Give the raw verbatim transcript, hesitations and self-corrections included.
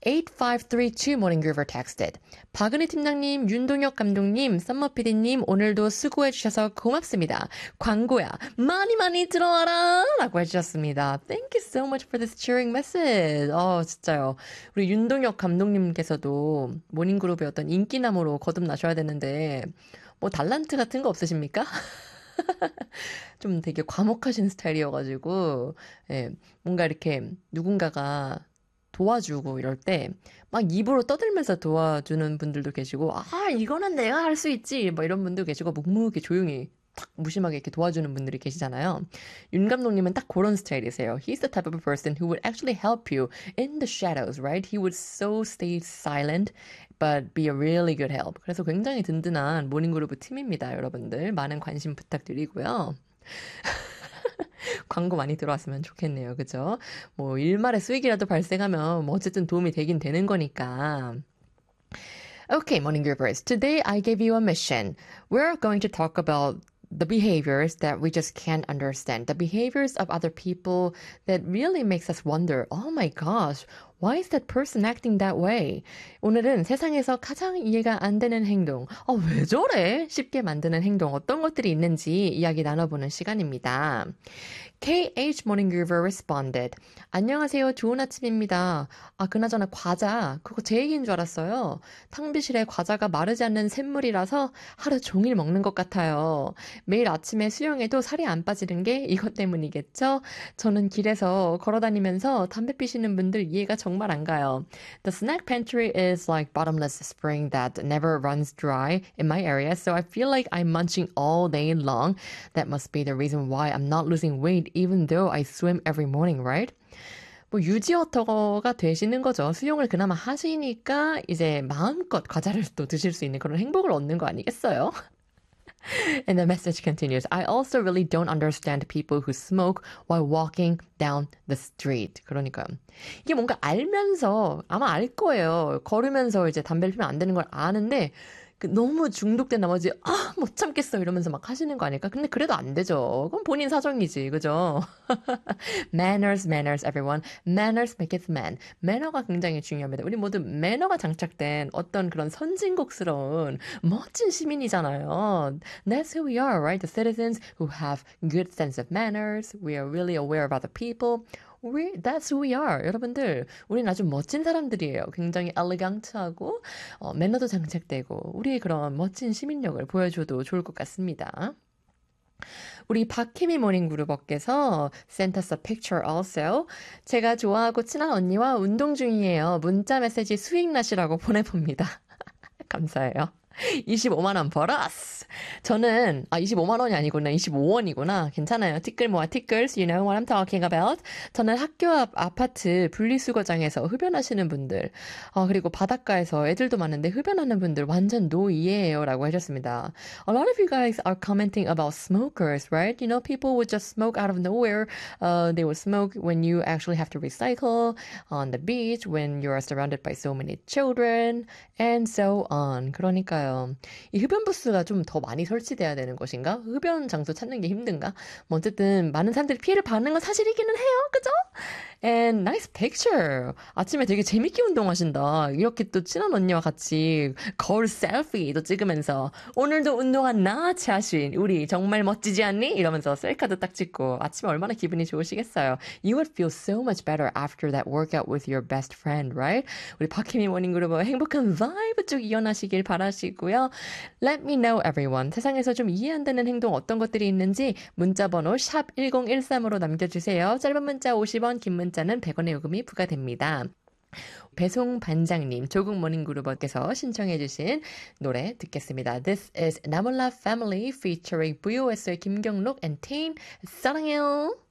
eighty-five thirty-two Morning Groover texted. 박은희 팀장님, 윤동혁 감독님, 썸머 피디님 오늘도 수고해주셔서 고맙습니다. 광고야 많이 많이 들어와라 라고 해주셨습니다. Thank you so much for this cheering message. 어, 진짜요. 우리 윤동혁 감독님께서도 모닝그룹의 어떤 인기남으로 거듭나셔야 되는데 뭐 달란트 같은 거 없으십니까? 좀 되게 과묵하신 스타일이어가지고 예, 뭔가 이렇게 누군가가 도와주고 이럴 때 막 입으로 떠들면서 도와주는 분들도 계시고 아 이거는 내가 할 수 있지 뭐 이런 분도 계시고 묵묵히 조용히 딱 무심하게 이렇게 도와주는 분들이 계시잖아요. 윤 감독님은 딱 그런 스타일이세요. He's the type of a person who would actually help you in the shadows, right? He would so stay silent but be a really good help. 그래서 굉장히 든든한 모닝그룹 팀입니다. 여러분들 많은 관심 부탁드리고요. 광고 많이 들어왔으면 좋겠네요. 그죠? 뭐 일말의 수익이라도 발생하면 뭐 어쨌든 도움이 되긴 되는 거니까. Okay, morning groupers. Today I gave you a mission. We're going to talk about the behaviors that we just can't understand. The behaviors of other people that really makes us wonder, oh my gosh, why is that person acting that way? 오늘은 세상에서 가장 이해가 안 되는 행동, 어, 왜 저래? 쉽게 만드는 행동, 어떤 것들이 있는지 이야기 나눠보는 시간입니다. K H Morning Groover responded. 안녕하세요. 좋은 아침입니다. 아, 그나저나 과자. 그거 제 얘기인 줄 알았어요. 탕비실에 과자가 마르지 않는 샘물이라서 하루 종일 먹는 것 같아요. 매일 아침에 수영해도 살이 안 빠지는 게 이것 때문이겠죠? 저는 길에서 걸어다니면서 담배 피시는 분들 이해가 정말 안 가요. The snack pantry is like bottomless spring that never runs dry in my area, so I feel like I'm munching all day long. That must be the reason why I'm not losing weight even though I swim every morning, right? 뭐 유지어터가 되시는 거죠. 수영을 그나마 하시니까 이제 마음껏 과자를 또 드실 수 있는 그런 행복을 얻는 거 아니겠어요? And the message continues. I also really don't understand people who smoke while walking down the street. 그러니까요. 이게 뭔가 알면서 아마 알 거예요. 걸으면서 이제 담배를 피면 안 되는 걸 아는데 그 너무 중독된 나머지 아, 못 참겠어 이러면서 막 하시는 거 아닐까? 근데 그래도 안 되죠. 그건 본인 사정이지. 그죠? Manners, manners, everyone. Manners make it man. 매너가 굉장히 중요합니다. 우리 모두 매너가 장착된 어떤 그런 선진국스러운 멋진 시민이잖아요. That's who we are, right? The citizens who have good sense of manners. We are really aware of other people. We, that's who we are. 여러분들, 우리는 아주 멋진 사람들이에요. 굉장히 엘레강트하고 어, 매너도 장착되고 우리의 그런 멋진 시민력을 보여줘도 좋을 것 같습니다. 우리 박혜미 모닝그룹어께서 sent us a picture also. 제가 좋아하고 친한 언니와 운동 중이에요. 문자 메시지 수익나시라고 보내봅니다. 감사해요. 이십오만 원 벌었어. 저는 아 이십오만 원이 아니구나. 이십오 원이구나. 괜찮아요. 티끌 모아 티끌스. You know what I'm talking about. 저는 학교 앞 아파트 분리수거장에서 흡연하시는 분들 어, 그리고 바닷가에서 애들도 많은데 흡연하는 분들 완전 노이에요 라고 하셨습니다. A lot of you guys are commenting about smokers, right? You know, people would just smoke out of nowhere. Uh, they would smoke when you actually have to recycle on the beach, when you are surrounded by so many children, and so on. 그러니까요. 이 흡연 부스가 좀 더 많이 설치돼야 되는 것인가? 흡연 장소 찾는 게 힘든가? 뭐 어쨌든 많은 사람들이 피해를 받는 건 사실이기는 해요. 그죠? And nice picture. 아침에 되게 재밌게 운동하신다. 이렇게 또 친한 언니와 같이 거울 셀피도 찍으면서 오늘도 운동한 나 자신 우리 정말 멋지지 않니? 이러면서 셀카도 딱 찍고 아침에 얼마나 기분이 좋으시겠어요. You would feel so much better after that workout with your best friend, right? 우리 박혜미 모닝그룹 행복한 바이브 쭉 이어나시길 바라시고요. Let me know everyone. 세상에서 좀 이해 안 되는 행동 어떤 것들이 있는지 문자번호 샵 일공일삼으로 남겨주세요. 짧은 문자 오십 원, 긴 문자는 백 원의 요금이 부과됩니다. 배송 반장님, 조국 모닝그룹어께서 신청해 주신 노래 듣겠습니다. This is 나몰라 Family featuring 브이오에스의 김경록 and team. 사랑해요.